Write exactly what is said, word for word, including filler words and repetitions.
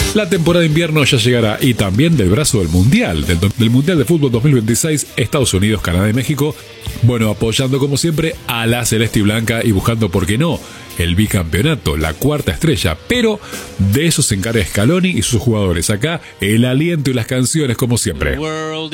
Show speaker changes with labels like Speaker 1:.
Speaker 1: La temporada de invierno ya llegará y también del brazo del Mundial, del, del Mundial de Fútbol dos mil veintiséis, Estados Unidos, Canadá y México. Bueno, apoyando como siempre a la Celeste y Blanca y buscando, ¿por qué no?, el bicampeonato, la cuarta estrella, pero de eso se encarga Scaloni y sus jugadores. Acá el aliento y las canciones como siempre.